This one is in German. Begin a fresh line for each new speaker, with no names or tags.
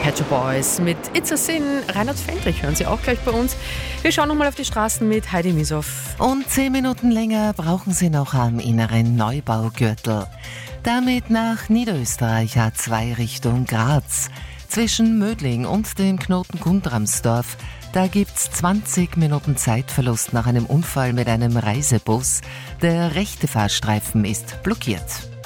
Pet Shop Boys mit It's a Sin. Reinhard Fendrich hören Sie auch gleich bei uns. Wir schauen nochmal auf die Straßen mit Heidi Misow.
Und 10 Minuten länger brauchen Sie noch am inneren Neubaugürtel. Damit nach Niederösterreich A2 Richtung Graz. Zwischen Mödling und dem Knoten Gundramsdorf. Da gibt's 20 Minuten Zeitverlust nach einem Unfall mit einem Reisebus. Der rechte Fahrstreifen ist blockiert.